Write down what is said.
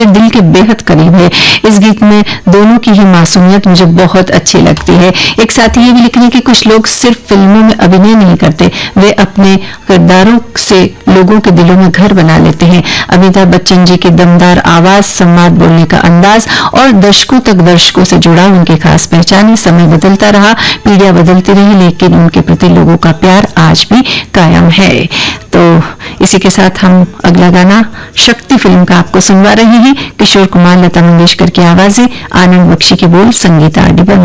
दिल के बेहद करीब है। इस गीत में दोनों की ही मासूमियत मुझे बहुत अच्छी लगती है। एक साथ ये भी लिख रहे हैं कि कुछ लोग सिर्फ फिल्मों में अभिनय नहीं करते, वे अपने किरदारों से लोगों के दिलों में घर बना लेते हैं। अमिताभ बच्चन जी की दमदार आवाज, संवाद बोलने का अंदाज और दशकों तक दर्शकों से जुड़ा उनकी खास पहचान है। समय बदलता रहा, पीढ़ियां बदलती रही, लेकिन उनके प्रति लोगों का प्यार आज भी कायम है। तो इसी के साथ हम अगला गाना शक्ति फिल्म का आपको सुनवा रहे हैं। किशोर कुमार, लता मंगेशकर की आवाजें, आनंद बख्शी के बोल, संगीता आर डी बर्मन।